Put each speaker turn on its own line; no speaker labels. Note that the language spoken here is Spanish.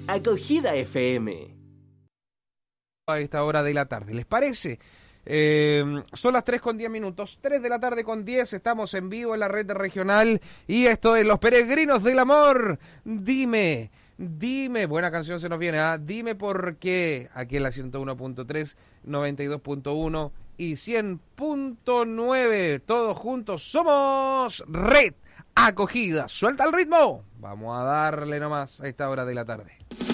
Acogida FM.
A esta hora de la tarde, ¿les parece? Son las 3:10, 3 de la tarde con 10, estamos en vivo en la red regional y esto es Los Peregrinos del Amor. Dime, buena canción se nos viene, ¿ah? Dime por qué, aquí en la 101.3, 92.1 y 100.9, todos juntos somos Red Acogida. Suelta el ritmo, vamos a darle nomás a esta hora de la tarde.